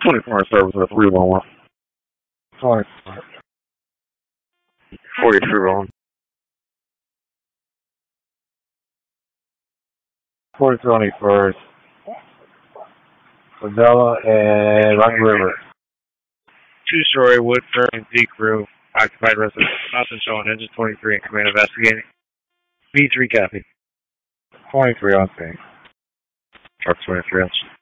24 service at 311. 24. 43 rolling. 4021st. Padella and Rocky River. Two-story wood burning Peak roof. Occupied residence. Nothing showing. Engine 23 in command investigating. B3 copy. 23 on scene. Truck 23 on scene.